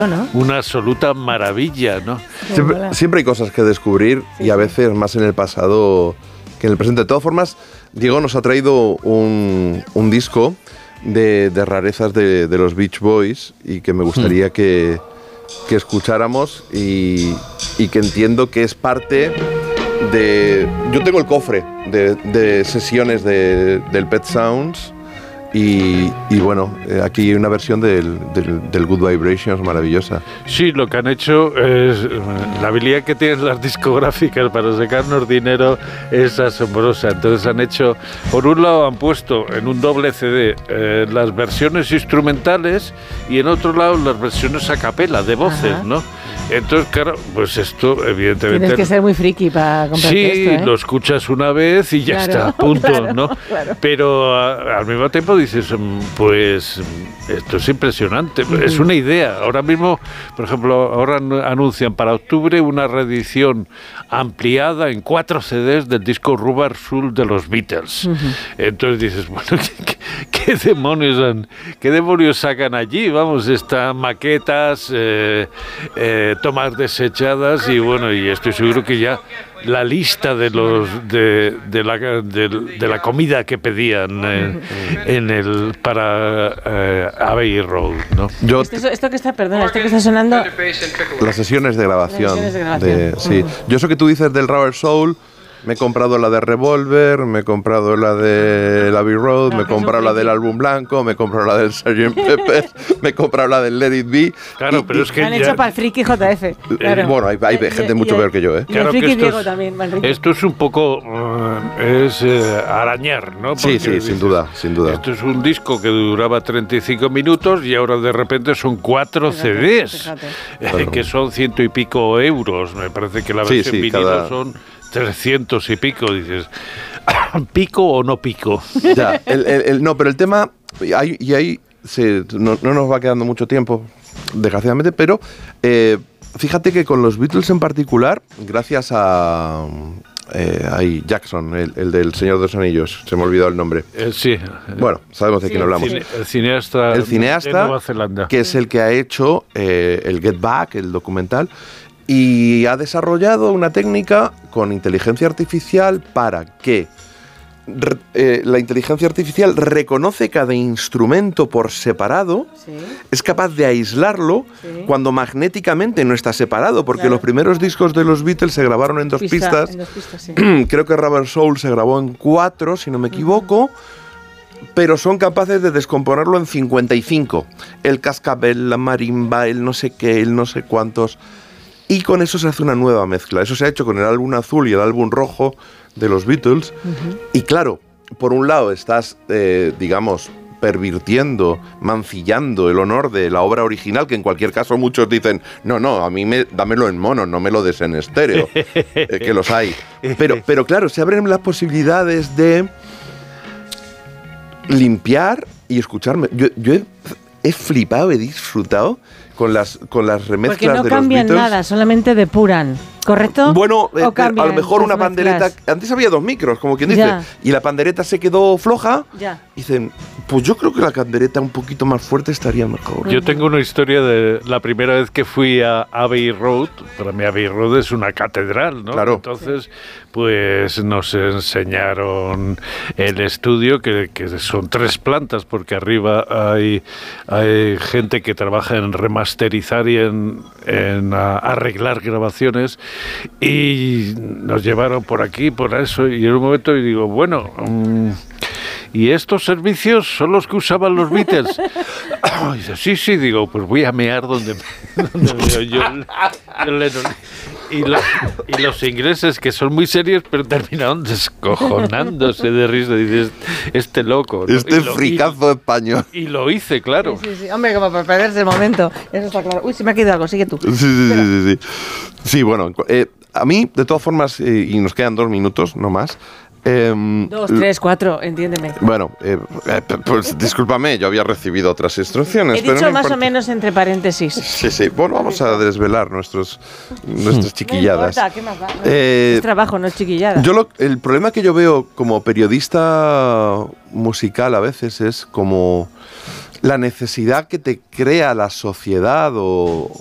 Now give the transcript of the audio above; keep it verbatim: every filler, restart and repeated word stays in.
¿no? Una absoluta maravilla, ¿no? Siempre, siempre hay cosas que descubrir sí, y a veces más en el pasado que en el presente. De todas formas, Diego nos ha traído un, un disco de, de rarezas de, de los Beach Boys y que me gustaría mm. que, que escucháramos y, y que entiendo que es parte de... Yo tengo el cofre de, de sesiones de, del Pet Sounds. Y, y bueno, aquí hay una versión del, del, del Good Vibrations maravillosa. Sí, lo que han hecho es... La habilidad que tienen las discográficas para sacarnos dinero es asombrosa. Entonces han hecho... Por un lado han puesto en un doble C D eh, las versiones instrumentales y en otro lado las versiones a capela, de voces, Ajá. ¿no? Entonces, claro, pues esto evidentemente... Tienes que ser muy friki para comprarte sí, esto, ¿eh? Sí, lo escuchas una vez y ya claro, está, punto, claro, ¿no? Claro. Pero a, al mismo tiempo dices, pues esto es impresionante, uh-huh. es una idea. Ahora mismo, por ejemplo, ahora anuncian para octubre una reedición ampliada en cuatro C Ds del disco Rubber Soul de los Beatles. Uh-huh. Entonces dices, bueno, ¿qué, qué, demonios han, qué demonios sacan allí? Vamos, están maquetas, eh, eh, tomas desechadas y bueno, y estoy seguro que ya la lista de los de, de, la, de, de la comida que pedían eh, en el para eh, Abbey Road, ¿no? Yo, esto, esto que está, perdona, esto que está sonando. Las sesiones de grabación. Las sesiones de grabación. De, sí. Uh-huh. Yo eso que tú dices del Rubber Soul. Me he comprado la de Revolver, me he comprado la de Abbey Road, no, me he comprado la del álbum blanco, me he comprado la del sergeant Pepper, me he comprado la del Let It Be. Claro, y, pero es que han ya... hecho para el friki J F. Claro. Bueno, hay, hay gente y, mucho y, peor que yo, ¿eh? Y claro el friki que esto Diego es, también, esto es un poco uh, es eh, arañar, ¿no? Porque sí, sí, dices, sin duda, sin duda. Esto es un disco que duraba treinta y cinco minutos y ahora de repente son cuatro fíjate, C Ds, fíjate. Eh, claro. que son ciento y pico euros. Me parece que la versión sí, sí, vinilo cada... son trescientos y pico, dices, ¿pico o no pico? Ya, el, el, el, no, pero el tema, hay, y ahí se, no, no nos va quedando mucho tiempo, desgraciadamente, pero eh, fíjate que con los Beatles en particular, gracias a... Eh, ahí, Jackson, el, el del Señor de los Anillos, se me ha olvidado el nombre. Eh, sí. Bueno, sabemos de sí, quién hablamos. El, cine, el cineasta, el cineasta de Nueva Zelanda. Que es el que ha hecho eh, el Get Back, el documental, y ha desarrollado una técnica con inteligencia artificial para que eh, la inteligencia artificial reconoce cada instrumento por separado, sí. es capaz de aislarlo sí. cuando magnéticamente no está separado, porque claro. los primeros discos de los Beatles se grabaron en dos Pista, pistas. En dos pistas sí. Creo que Rubber Soul se grabó en cuatro, si no me equivoco. Uh-huh. Pero son capaces de descomponerlo en cincuenta y cinco. El cascabel, la marimba, el no sé qué, el no sé cuántos. Y con eso se hace una nueva mezcla. Eso se ha hecho con el álbum azul y el álbum rojo de los Beatles. Uh-huh. Y claro, por un lado estás, eh, digamos, pervirtiendo, mancillando el honor de la obra original, que en cualquier caso muchos dicen, no, no, a mí me, dámelo en mono, no me lo des en estéreo, eh, que los hay. Pero, pero claro, se abren las posibilidades de limpiar y escucharme. Yo, yo he, he flipado, he disfrutado con las, con las remezclas de los Beatles. Porque no cambian nada, solamente depuran, ¿correcto? Bueno, eh, a lo mejor una pandereta... Mezclas. Antes había dos micros, como quien dice, ya. y la pandereta se quedó floja. Ya. Dicen, pues yo creo que la pandereta un poquito más fuerte estaría mejor. Yo tengo una historia de la primera vez que fui a Abbey Road. Para mí Abbey Road es una catedral, ¿no? Claro. Entonces, pues nos enseñaron el estudio, que, que son tres plantas, porque arriba hay, hay gente que trabaja en remasterizar y en, en a, arreglar grabaciones, y nos llevaron por aquí, por eso, y en un momento y digo, bueno... Um, ¿y estos servicios son los que usaban los Beatles? Y dice, sí, sí, digo, pues voy a mear donde, donde veo yo, yo Lennon. Y, lo, y los ingleses, que son muy serios, pero terminaron descojonándose de risa. Dices, este loco, ¿no? Este lo, fricazo y, español. Y lo hice, claro. Sí, sí, sí. Hombre, como para perderse el momento. Eso está claro. Uy, se me ha quedado algo, sigue tú. Sí, sí, sí, sí, sí. Sí, bueno, eh, a mí, de todas formas, eh, y nos quedan dos minutos, no más. Eh, Dos, tres, cuatro, entiéndeme. Bueno, eh, eh, pues discúlpame, yo había recibido otras instrucciones. He dicho pero no más importa. o menos entre paréntesis. Sí, sí. Bueno, vamos a desvelar nuestros, nuestras chiquilladas. No importa, ¿qué más da? No, eh, es trabajo, no es chiquillada. Yo lo, el problema que yo veo como periodista musical a veces es como la necesidad que te crea la sociedad o,